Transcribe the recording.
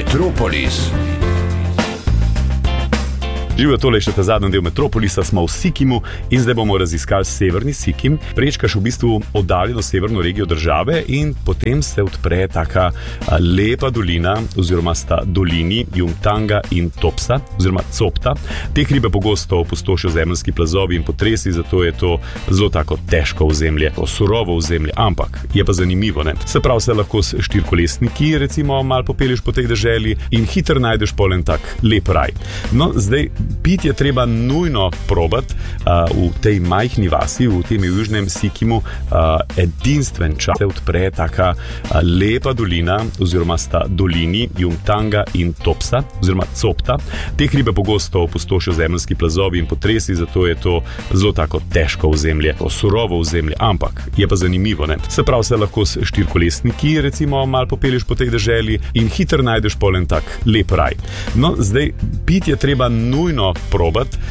Metropolis. Živijo, tole še ta zadnji del Metropolisa, smo v Sikimu in zdaj bomo raziskali severni Sikim. Prečkaš v bistvu oddaljeno severno regijo države in potem se odpre taka lepa dolina, oziroma sta dolini Jumtanga in Topsa, oziroma Copta. Te hribe pogosto opustošijo zemeljski plazovi in potresi, zato je to zelo tako težko ozemlje, surovo ozemlje, ampak je pa zanimivo, ne? Se pravi, se lahko s štirikolesniki recimo malo popelješ po tej deželi in hitro najdeš polen tak lep raj. No, zdaj pit je treba nujno probati v tej majhni vasi, v tem južnem Sikimu, edinstven čas se odpre taka lepa dolina, oziroma sta dolini Jumtanga in Topsa, oziroma Copta. Te hribe pogosto opustošijo zemeljski plazovi in potresi, zato je to zelo tako težko ozemlje, surovo ozemlje, ampak je pa zanimivo, ne? Se pravi, se lahko s štirikolesniki recimo malo popelješ po tej deželi in hitro najdeš polen tak lep raj. No, zdaj pit je treba nujno probati.